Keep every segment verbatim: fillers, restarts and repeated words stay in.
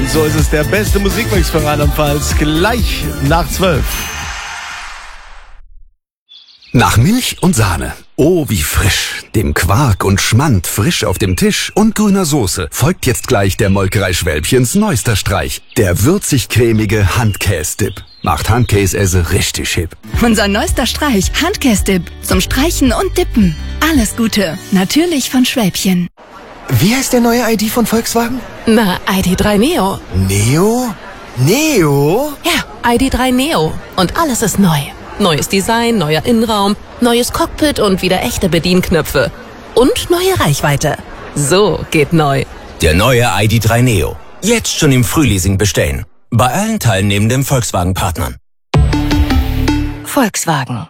Und so ist es der beste Musikmix für Rheinland-Pfalz. Gleich nach zwölf. Nach Milch und Sahne. Oh, wie frisch. Dem Quark und Schmand frisch auf dem Tisch und grüner Soße folgt jetzt gleich der Molkerei Schwälbchens neuester Streich. Der würzig-cremige Handkäse-Dip. Macht Handkäse richtig hip. Unser neuester Streich, Handkäse-Dip. Zum Streichen und Dippen. Alles Gute. Natürlich von Schwälbchen. Wie heißt der neue I D von Volkswagen? Na, I D drei Neo. Neo? Neo? Ja, I D drei Neo. Und alles ist neu. Neues Design, neuer Innenraum, neues Cockpit und wieder echte Bedienknöpfe. Und neue Reichweite. So geht neu. Der neue I D drei Neo. Jetzt schon im Frühleasing bestellen. Bei allen teilnehmenden Volkswagen-Partnern. Volkswagen.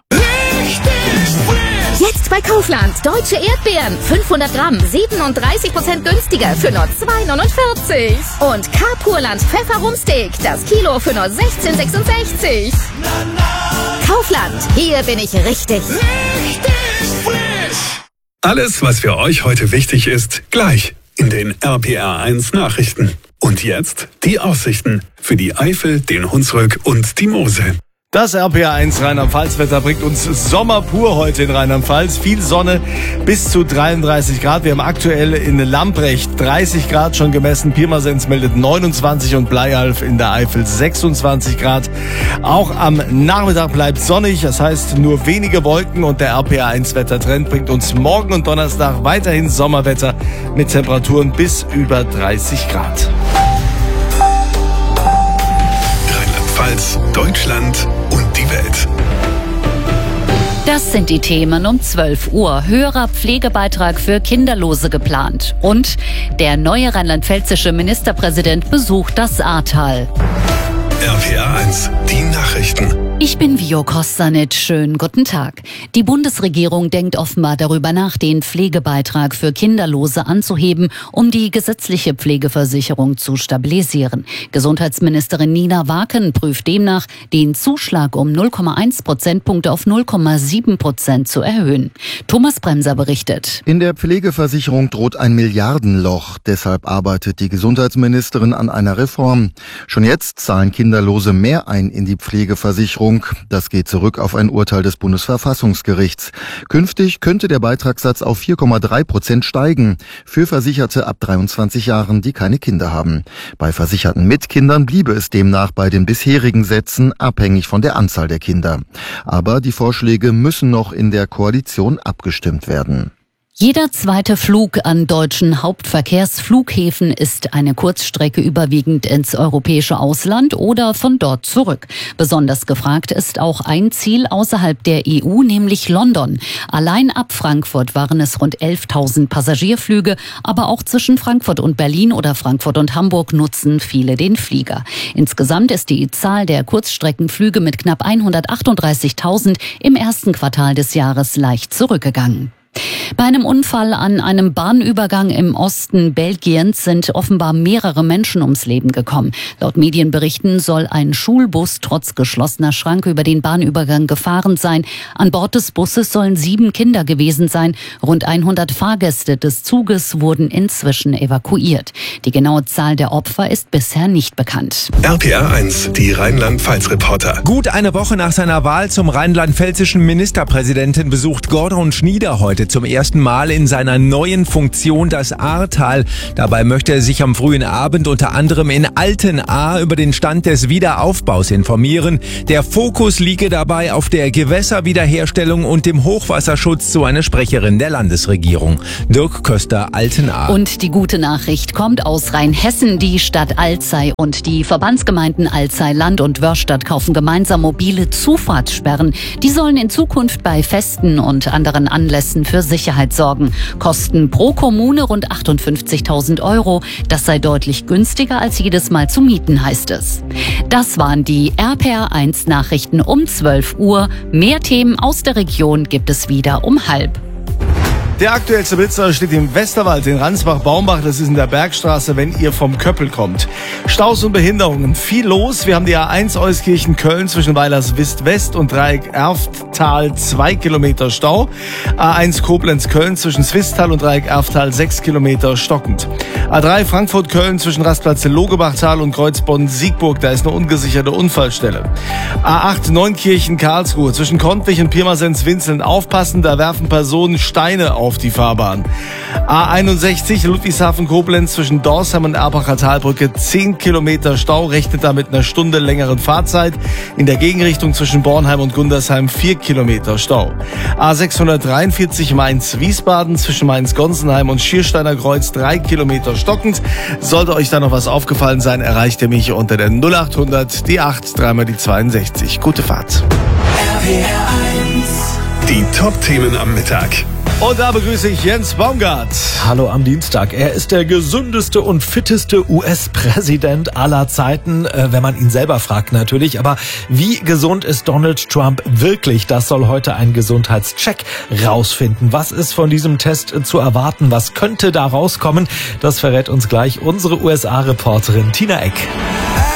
Jetzt bei Kaufland. Deutsche Erdbeeren. fünfhundert Gramm. siebenunddreißig Prozent günstiger für nur zwei neunundvierzig. Und Carpurland Pfefferrumsteak. Das Kilo für nur sechzehn sechsundsechzig. Kaufland. Hier bin ich richtig. Richtig frisch. Alles, was für euch heute wichtig ist, gleich in den R P R eins Nachrichten. Und jetzt die Aussichten für die Eifel, den Hunsrück und die Mosel. Das R P R eins Rheinland-Pfalz-Wetter bringt uns Sommer pur heute in Rheinland-Pfalz. Viel Sonne, bis zu dreiunddreißig Grad. Wir haben aktuell in Lamprecht dreißig Grad schon gemessen. Pirmasens meldet neunundzwanzig und Bleialf in der Eifel sechsundzwanzig Grad. Auch am Nachmittag bleibt sonnig, das heißt nur wenige Wolken, und der R P R eins Wettertrend bringt uns morgen und Donnerstag weiterhin Sommerwetter mit Temperaturen bis über dreißig Grad. Rheinland-Pfalz, Deutschland und die Welt. Das sind die Themen um zwölf Uhr. Höherer Pflegebeitrag für Kinderlose geplant. Und der neue rheinland-pfälzische Ministerpräsident besucht das Ahrtal. R P R eins, die Nachrichten. Ich bin Vio Kostanic. Schönen guten Tag. Die Bundesregierung denkt offenbar darüber nach, den Pflegebeitrag für Kinderlose anzuheben, um die gesetzliche Pflegeversicherung zu stabilisieren. Gesundheitsministerin Nina Waken prüft demnach, den Zuschlag um null Komma eins Prozentpunkte auf null Komma sieben Prozent zu erhöhen. Thomas Bremser berichtet. In der Pflegeversicherung droht ein Milliardenloch. Deshalb arbeitet die Gesundheitsministerin an einer Reform. Schon jetzt zahlen Kinderlose mehr ein in die Pflegeversicherung. Das geht zurück auf ein Urteil des Bundesverfassungsgerichts. Künftig könnte der Beitragssatz auf vier Komma drei Prozent steigen. Für Versicherte ab dreiundzwanzig Jahren, die keine Kinder haben. Bei Versicherten mit Kindern bliebe es demnach bei den bisherigen Sätzen, abhängig von der Anzahl der Kinder. Aber die Vorschläge müssen noch in der Koalition abgestimmt werden. Jeder zweite Flug an deutschen Hauptverkehrsflughäfen ist eine Kurzstrecke überwiegend ins europäische Ausland oder von dort zurück. Besonders gefragt ist auch ein Ziel außerhalb der E U, nämlich London. Allein ab Frankfurt waren es rund elftausend Passagierflüge, aber auch zwischen Frankfurt und Berlin oder Frankfurt und Hamburg nutzen viele den Flieger. Insgesamt ist die Zahl der Kurzstreckenflüge mit knapp hundertachtunddreißigtausend im ersten Quartal des Jahres leicht zurückgegangen. Bei einem Unfall an einem Bahnübergang im Osten Belgiens sind offenbar mehrere Menschen ums Leben gekommen. Laut Medienberichten soll ein Schulbus trotz geschlossener Schranke über den Bahnübergang gefahren sein. An Bord des Busses sollen sieben Kinder gewesen sein. Rund hundert Fahrgäste des Zuges wurden inzwischen evakuiert. Die genaue Zahl der Opfer ist bisher nicht bekannt. R P R eins, die Rheinland-Pfalz-Reporter. Gut eine Woche nach seiner Wahl zum rheinland-pfälzischen Ministerpräsidenten besucht Gordon Schnieder heute zum ersten Mal in seiner neuen Funktion das Ahrtal. Dabei möchte er sich am frühen Abend unter anderem in Altenahr über den Stand des Wiederaufbaus informieren. Der Fokus liege dabei auf der Gewässerwiederherstellung und dem Hochwasserschutz, so eine Sprecherin der Landesregierung. Dirk Köster, Altenahr. Und die gute Nachricht kommt aus Rheinhessen. Die Stadt Alzey und die Verbandsgemeinden Alzey Land und Wörrstadt kaufen gemeinsam mobile Zufahrtssperren. Die sollen in Zukunft bei Festen und anderen Anlässen für Sicherheit sorgen. Kosten pro Kommune rund achtundfünfzigtausend Euro. Das sei deutlich günstiger als jedes Mal zu mieten, heißt es. Das waren die R P R eins Nachrichten um zwölf Uhr. Mehr Themen aus der Region gibt es wieder um halb. Der aktuellste Blitzer steht im Westerwald in Ransbach-Baumbach. Das ist in der Bergstraße, wenn ihr vom Köppel kommt. Staus und Behinderungen. Viel los. Wir haben die A eins Euskirchen-Köln zwischen Weilerswist-West und Dreieck Erfttal zwei Kilometer Stau. A eins Koblenz-Köln zwischen Swistal und Dreieck Erfttal sechs Kilometer stockend. A drei Frankfurt-Köln zwischen Rastplatz Logebachtal und Kreuzbonn-Siegburg. Da ist eine ungesicherte Unfallstelle. A acht Neunkirchen-Karlsruhe zwischen Kontwich und Pirmasens-Winzeln. Aufpassen, da werfen Personen Steine auf. auf die Fahrbahn. A einundsechzig Ludwigshafen-Koblenz zwischen Dorsheim und Erbacher Talbrücke zehn Kilometer Stau, rechnet da mit einer Stunde längeren Fahrzeit. In der Gegenrichtung zwischen Bornheim und Gundersheim vier Kilometer Stau. A sechshundertdreiundvierzig Mainz-Wiesbaden zwischen Mainz-Gonsenheim und Schiersteiner Kreuz drei Kilometer stockend. Sollte euch da noch was aufgefallen sein, erreicht ihr mich unter der null achthundert, die acht, dreimal die zweiundsechzig. Gute Fahrt. R P R eins. Die Top-Themen am Mittag. Und da begrüße ich Jens Baumgart. Hallo am Dienstag. Er ist der gesündeste und fitteste U S-Präsident aller Zeiten, äh, wenn man ihn selber fragt natürlich. Aber wie gesund ist Donald Trump wirklich? Das soll heute ein Gesundheitscheck rausfinden. Was ist von diesem Test äh, zu erwarten? Was könnte da rauskommen? Das verrät uns gleich unsere U S A-Reporterin Tina Eck.